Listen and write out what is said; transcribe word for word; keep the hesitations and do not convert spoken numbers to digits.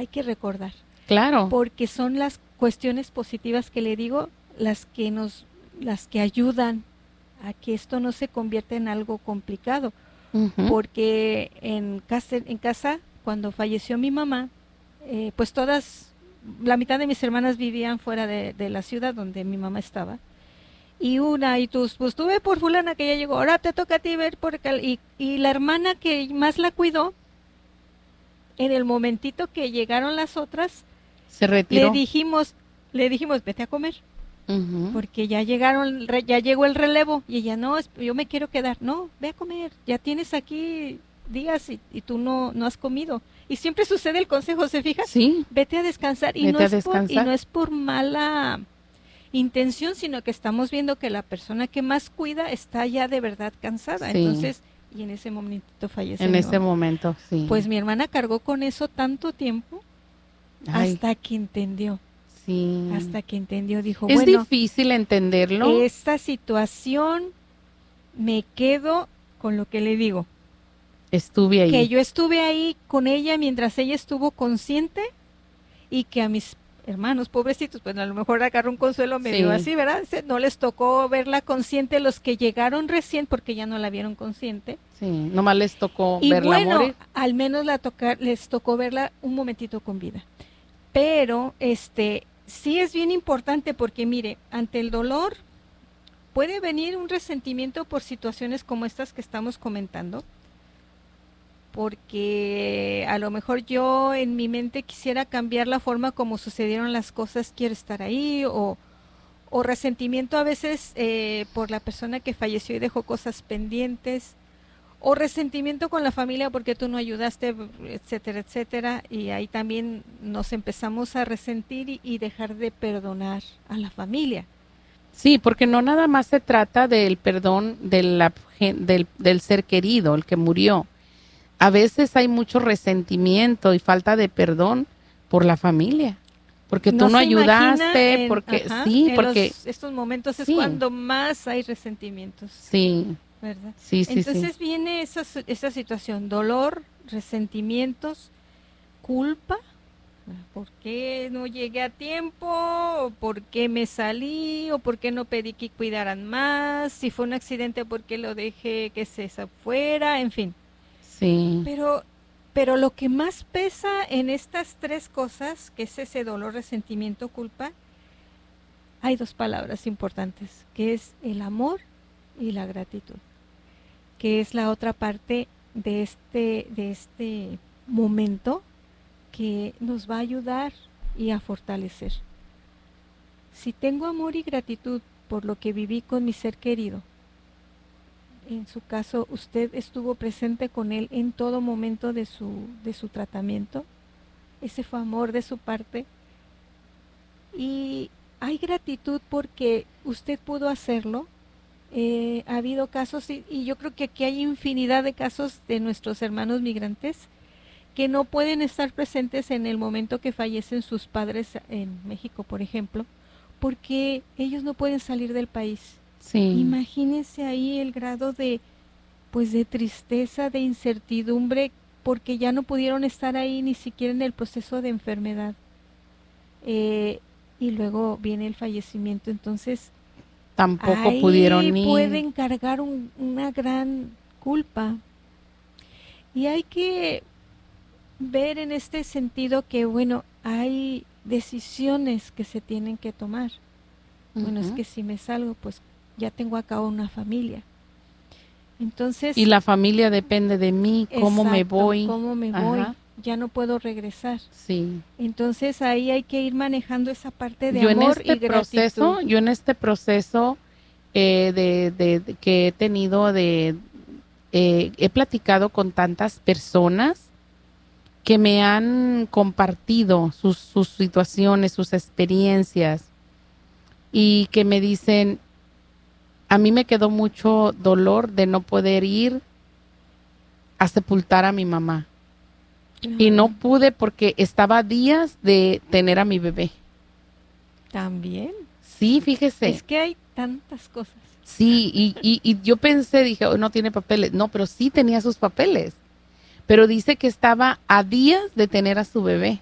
hay que recordar. Claro. Porque son las cuestiones positivas que le digo, las que nos, las que ayudan a que esto no se convierta en algo complicado. Uh-huh. Porque en casa, en casa, cuando falleció mi mamá, eh, pues todas, la mitad de mis hermanas vivían fuera de, de la ciudad donde mi mamá estaba. Y una, y tú, pues tú ve por fulana que ya llegó, ahora te toca a ti ver por acá. Y, y la hermana que más la cuidó, en el momentito que llegaron las otras, se retiró. Le dijimos, le dijimos, vete a comer. Uh-huh. Porque ya llegaron, ya llegó el relevo. Y ella, no, yo me quiero quedar. No, ve a comer, ya tienes aquí días y, y tú no, no has comido. Y siempre sucede el consejo, ¿se fija? Sí. Vete a descansar. Y, vete no, a es descansar. Por, y no es por mala intención, sino que estamos viendo que la persona que más cuida está ya de verdad cansada. Sí. Entonces, y en ese momentito falleció. En ese momento, sí. Pues mi hermana cargó con eso tanto tiempo. Ay. Hasta que entendió. Sí. Hasta que entendió, dijo, es bueno. Es difícil entenderlo. Esta situación, me quedo con lo que le digo. Estuve ahí. Que yo estuve ahí con ella mientras ella estuvo consciente y que a mis hermanos, pobrecitos, pues a lo mejor agarró un consuelo medio sí. así, ¿verdad? No les tocó verla consciente los que llegaron recién porque ya no la vieron consciente. Sí, nomás les tocó y verla bueno, morir. Al menos la toca, les tocó verla un momentito con vida. Pero este sí es bien importante porque mire, ante el dolor puede venir un resentimiento por situaciones como estas que estamos comentando, porque a lo mejor yo en mi mente quisiera cambiar la forma como sucedieron las cosas, quiero estar ahí, o, o resentimiento a veces eh, por la persona que falleció y dejó cosas pendientes, o resentimiento con la familia porque tú no ayudaste, etcétera, etcétera, y ahí también nos empezamos a resentir y, y dejar de perdonar a la familia. Sí, porque no nada más se trata del perdón de la, del, del ser querido, el que murió. A veces hay mucho resentimiento y falta de perdón por la familia, porque tú no, no ayudaste, en, porque ajá, sí, en porque los, estos momentos sí. es cuando más hay resentimientos. Sí. ¿Verdad? Sí, sí, Entonces sí. viene esa, esa situación, dolor, resentimientos, culpa, ¿por qué no llegué a tiempo? ¿O por qué me salí? ¿O por qué no pedí que cuidaran más? Si fue un accidente, ¿por qué lo dejé que se fuera? En fin. Sí. Pero, pero lo que más pesa en estas tres cosas, que es ese dolor, resentimiento, culpa, hay dos palabras importantes, que es el amor y la gratitud, que es la otra parte de este, de este momento que nos va a ayudar y a fortalecer. Si tengo amor y gratitud por lo que viví con mi ser querido, en su caso usted estuvo presente con él en todo momento de su, de su tratamiento, ese fue amor de su parte, y hay gratitud porque usted pudo hacerlo. Eh, ha habido casos y, y yo creo que aquí hay infinidad de casos de nuestros hermanos migrantes que no pueden estar presentes en el momento que fallecen sus padres en México, por ejemplo, porque ellos no pueden salir del país. Sí. Imagínense ahí el grado de, pues, de tristeza, de incertidumbre, porque ya no pudieron estar ahí ni siquiera en el proceso de enfermedad. Eh, y luego viene el fallecimiento, entonces tampoco ahí pudieron ir. Pueden cargar un, una gran culpa. Y hay que ver en este sentido que, bueno, hay decisiones que se tienen que tomar. Uh-huh. Bueno, es que si me salgo, pues ya tengo acá una familia. Entonces. Y la familia depende de mí, cómo exacto, me voy. cómo me Ajá. voy. Ya no puedo regresar. Sí. Entonces ahí hay que ir manejando esa parte de yo amor en este y gratitud. Proceso, yo en este proceso eh, de, de, de que he tenido de eh, he platicado con tantas personas que me han compartido sus, sus situaciones, sus experiencias, y que me dicen, a mí me quedó mucho dolor de no poder ir a sepultar a mi mamá. Uh-huh. Y no pude porque estaba a días de tener a mi bebé. ¿También? Sí, fíjese. Es que hay tantas cosas. Sí, y, y, y yo pensé, dije, oh, no tiene papeles. No, pero sí tenía sus papeles. Pero dice que estaba a días de tener a su bebé.